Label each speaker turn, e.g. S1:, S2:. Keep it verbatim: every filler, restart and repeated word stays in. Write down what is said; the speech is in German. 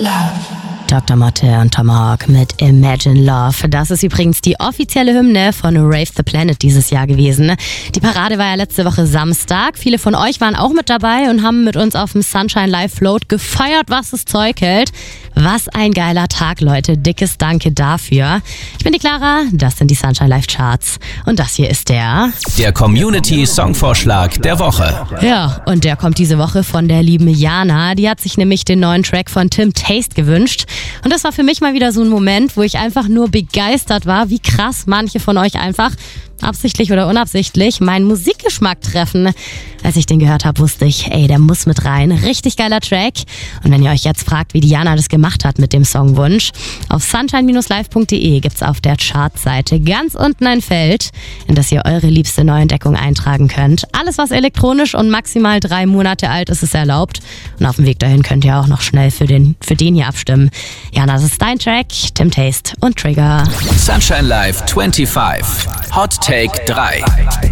S1: Doktor Motte und Tomahawk mit Imagine Love. Das ist übrigens die offizielle Hymne von Rave the Planet dieses Jahr gewesen. Die Parade war ja letzte Woche Samstag. Viele von euch waren auch mit dabei und haben mit uns auf dem Sunshine Live Float gefeiert, was das Zeug hält. Was ein geiler Tag, Leute. Dickes Danke dafür. Ich bin die Clara, das sind die Sunshine Live Charts. Und das hier ist der...
S2: Der Community-Songvorschlag der Woche.
S1: Ja, und der kommt diese Woche von der lieben Jana. Die hat sich nämlich den neuen Track von Tim Taste gewünscht. Und das war für mich mal wieder so ein Moment, wo ich einfach nur begeistert war, wie krass manche von euch einfach, absichtlich oder unabsichtlich, meinen Musikgeschmack treffen. Als ich den gehört habe, wusste ich, ey, der muss mit rein. Richtig geiler Track. Und wenn ihr euch jetzt fragt, wie Diana das gemacht hat mit dem Songwunsch, auf sunshine Bindestrich live Punkt de gibt's auf der Chartseite ganz unten ein Feld, in das ihr eure liebste Neuentdeckung eintragen könnt. Alles, was elektronisch und maximal drei Monate alt ist, ist erlaubt. Und auf dem Weg dahin könnt ihr auch noch schnell für den, für den hier abstimmen. Jana, das ist dein Track, Tim Taste und Trigger.
S2: Sunshine Live fünfundzwanzig. Hot Take drei.